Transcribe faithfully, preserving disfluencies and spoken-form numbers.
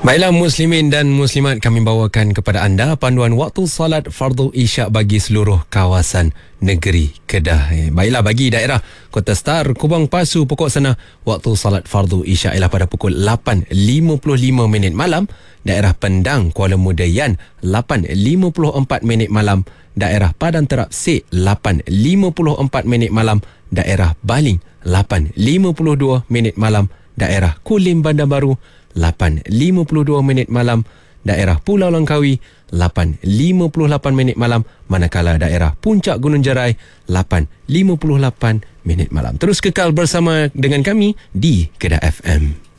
Baiklah muslimin dan muslimat, kami bawakan kepada anda panduan waktu salat fardu isyak bagi seluruh kawasan negeri Kedah. Baiklah, bagi daerah Kota Star, Kubang Pasu, Pokok Sana, waktu salat fardu isyak ialah pada pukul lapan lima puluh lima minit malam. Daerah Pendang, Kuala Mudayan, lapan lima puluh empat minit malam. Daerah Padang Terap Sek, lapan lima puluh empat minit malam. Daerah Baling, lapan lima puluh dua minit malam. Daerah Kulim Bandar Baru, lapan lima puluh dua minit malam. Daerah Pulau Langkawi, lapan lima puluh lapan minit malam. Manakala daerah Puncak Gunung Jerai, lapan lima puluh lapan minit malam. Terus kekal bersama dengan kami di Kedah F M.